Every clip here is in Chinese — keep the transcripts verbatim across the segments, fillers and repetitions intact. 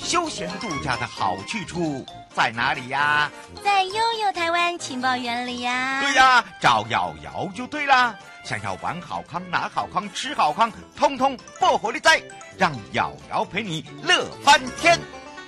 休闲度假的好去处在哪里呀？ 在悠悠台湾情报园里呀。 对呀，找瑶瑶就对啦。想要玩好康、拿好康、吃好康，通通报火力在，让瑶瑶陪你乐翻天。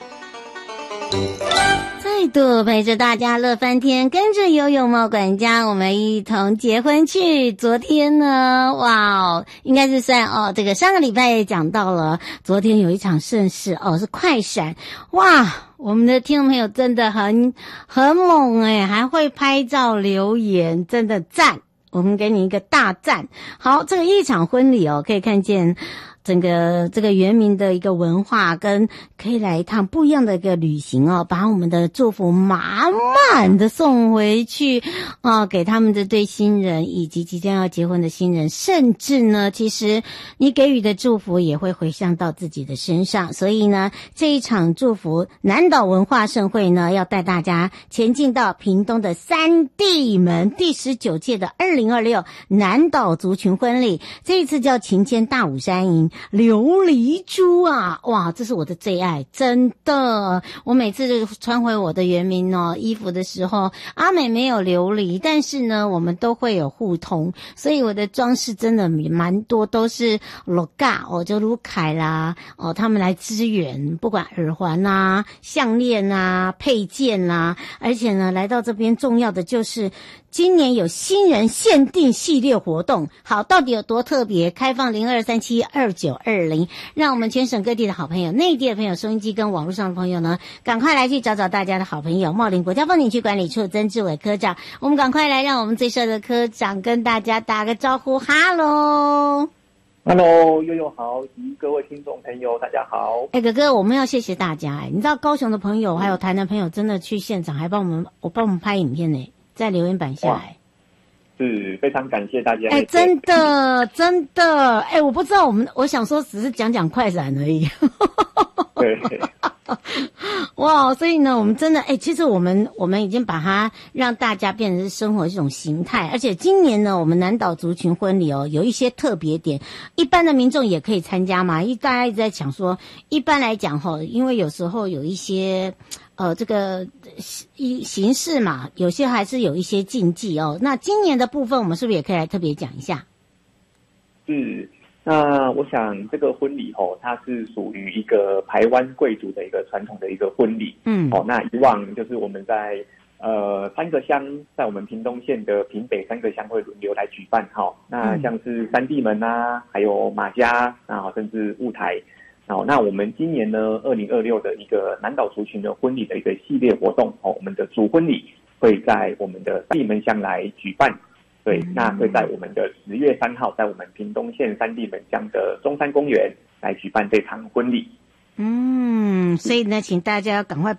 再度陪着大家乐翻天，跟着游泳猫管家，我们一同结婚去。昨天呢，哇哦，应该是算哦，这个上个礼拜也讲到了，昨天有一场盛事哦，是快闪，哇！我们的听众朋友真的很很猛诶，还会拍照留言，真的赞，我们给你一个大赞。好，这个一场婚礼哦，可以看见整个这个原民的一个文化，跟可以来一趟不一样的一个旅行哦，把我们的祝福满满的送回去哦，给他们这对新人以及即将要结婚的新人，甚至呢，其实你给予的祝福也会回向到自己的身上。所以呢，这一场祝福南岛文化盛会呢，要带大家前进到屏东的三地门第十九届的二零二六南岛族群婚礼，这一次叫晴天大武山营琉璃珠啊，哇，这是我的最爱，真的。我每次穿回我的原民哦衣服的时候，阿美没有琉璃，但是呢，我们都会有互通，所以我的装饰真的蛮多都是罗嘎哦，就卢凯啦哦，他们来支援，不管耳环啊、项链啊、配件啊，而且呢，来到这边重要的就是今年有新人限定系列活动。好，到底有多特别？开放零二三七二九二零，让我们全省各地的好朋友、内地的朋友、收音机跟网络上的朋友呢，赶快来去找找大家的好朋友茂林国家风景区管理处曾志伟科长。我们赶快来让我们最帅的科长跟大家打个招呼，哈喽。 Hello， 悠悠好，及各位听众朋友，大家好。 哎、欸，哥哥，我们要谢谢大家哎、欸，你知道高雄的朋友还有台南朋友真的去现场，还帮我们我帮我们拍影片呢、欸，在留言板下来。 是非常感谢大家。 哎、欸，真的真的，哎、欸，我不知道我们，我想说只是讲讲快闪而已。 对。 哇，所以呢，我们真的，哎、欸，其实我们我们已经把它让大家变成是生活一种形态，而且今年呢，我们南岛族群婚礼哦，有一些特别点，一般的民众也可以参加嘛。一大家一直在讲说，一般来讲哈，因为有时候有一些。呃，这个形形式嘛，有些还是有一些禁忌哦。那今年的部分，我们是不是也可以来特别讲一下？ 是，那我想这个婚礼哦，它是属于一个台湾贵族的一个传统的一个婚礼。嗯，哦，那以往就是我们在呃三个乡，在我们屏东县的屏北三个乡会轮流来举办哈、哦。那像是三地门啊，还有马家啊，甚至雾台。好，那我们今年呢，二零二六的一个南岛族群的婚礼的一个系列活动，哦，我们的主婚礼会在我们的三地门乡来举办。对，那会在我们的十月三号，在我们屏东县三地门乡的中山公园来举办这场婚礼。 嗯，所以呢，请大家赶快